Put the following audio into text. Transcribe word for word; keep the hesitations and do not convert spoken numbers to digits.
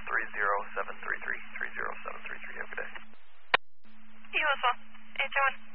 three zero seven three three, three zero seven three three. Have a good day. You as well. eight two one.